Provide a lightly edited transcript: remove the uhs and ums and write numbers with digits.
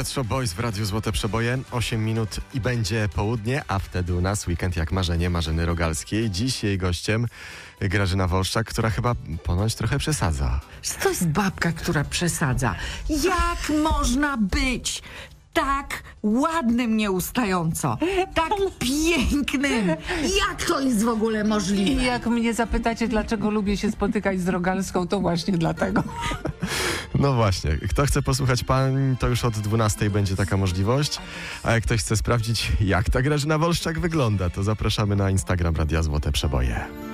Pet Shop Boys w Radiu Złote Przeboje. 8 minut i będzie południe, a wtedy u nas weekend jak marzenie Marzeny Rogalskiej. Dziś jej gościem Grażyna Wolszczak, która chyba ponoć trochę przesadza. To jest babka, która przesadza. Jak można być tak ładnym nieustająco, tak pięknym? Jak to jest w ogóle możliwe? I jak mnie zapytacie, dlaczego lubię się spotykać z Rogalską, to właśnie dlatego. No właśnie, kto chce posłuchać pań, to już od 12 będzie taka możliwość. A jak ktoś chce sprawdzić, jak ta Grażyna Wolszczak wygląda, to zapraszamy na Instagram Radia Złote Przeboje.